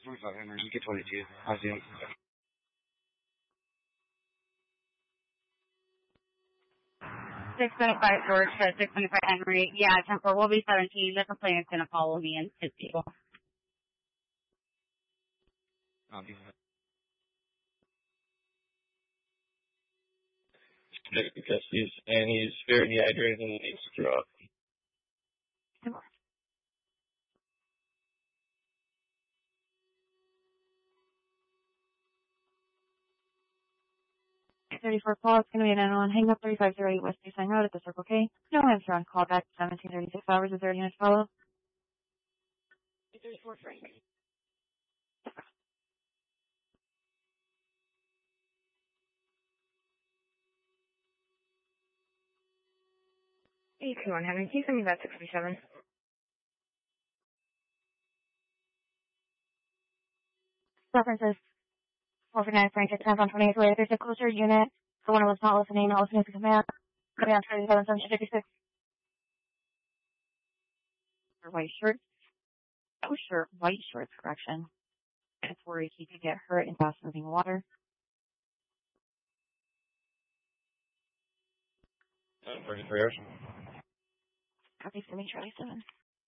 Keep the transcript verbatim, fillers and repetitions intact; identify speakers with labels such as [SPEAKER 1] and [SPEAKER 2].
[SPEAKER 1] twenty-five Henry, you get twenty-two. I see him.
[SPEAKER 2] six twenty-five George to six twenty-five Henry. Yeah, Temple will be seventeen. The complainant's going to follow me and his people.
[SPEAKER 1] Um,
[SPEAKER 3] because he's and he's very dehydrated and needs to throw up.
[SPEAKER 4] thirty-four Paul, it's going to be an N one. Hang up thirty-five oh eight West Baseline Road at the Circle K. No answer on call back seventeen thirty-six hours. Is there a unit to follow?
[SPEAKER 2] thirty-four Frank.
[SPEAKER 4] eight two one Henry, can you send me that sixty-seven? References four forty-nine Frank at ten on twenty-eighth way. There's a closer unit. The one who was not listening, not listening to command. Command thirty-seven seven fifty-six. Or white shirts. Oh, sure, white shorts, correction. It's worried he could get hurt in fast moving water.
[SPEAKER 3] Uh, for prayers.
[SPEAKER 4] Copy for me, Charlie seven.